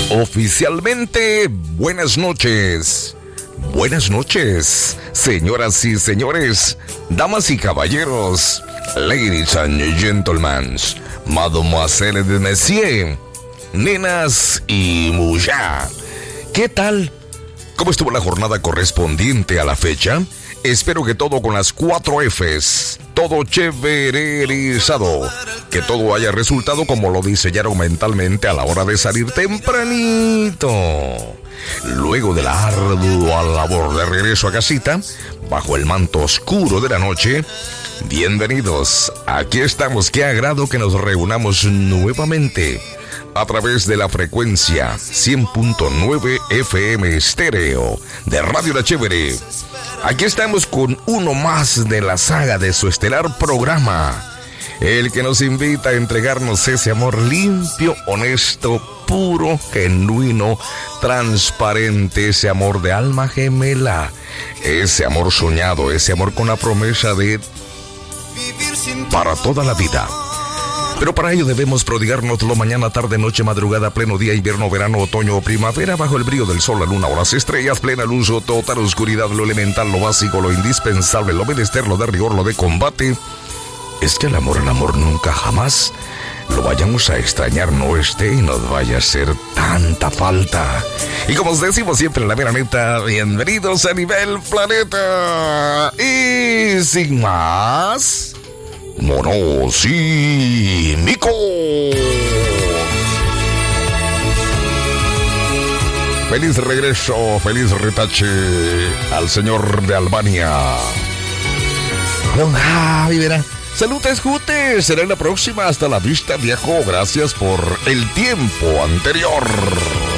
Oficialmente, buenas noches. Buenas noches, señoras y señores, damas y caballeros, ladies and gentlemen, mademoiselles et messieurs, nenas y mucha. ¿Qué tal? ¿Cómo estuvo la jornada correspondiente a la fecha? Espero que todo con las 4 Fs, todo chévererizado, que todo haya resultado como lo diseñaron mentalmente a la hora de salir tempranito. Luego de la ardua labor de regreso a casita, bajo el manto oscuro de la noche, bienvenidos, aquí estamos, qué agrado que nos reunamos nuevamente a través de la frecuencia 100.9 FM estéreo de Radio La Chévere. Aquí estamos con uno más de la saga de su estelar programa, el que nos invita a entregarnos ese amor limpio, honesto, puro, genuino, transparente, ese amor de alma gemela, ese amor soñado, ese amor con la promesa de para toda la vida. Pero para ello debemos prodigárnoslo mañana, tarde, noche, madrugada, pleno día, invierno, verano, otoño o primavera, bajo el brillo del sol, la luna o las estrellas, plena luz o total oscuridad, lo elemental, lo básico, lo indispensable, lo menester, lo de rigor, lo de combate. Es que el amor nunca jamás lo vayamos a extrañar, no esté y nos vaya a hacer tanta falta. Y como os decimos siempre, la mera neta, bienvenidos a Nivel Planeta. Y sin más, monos y mico. Feliz regreso, feliz retache al señor de Albania. Don Javi, verá. Salutes, Jutes. Será en la próxima. Hasta la vista, viejo. Gracias por el tiempo anterior.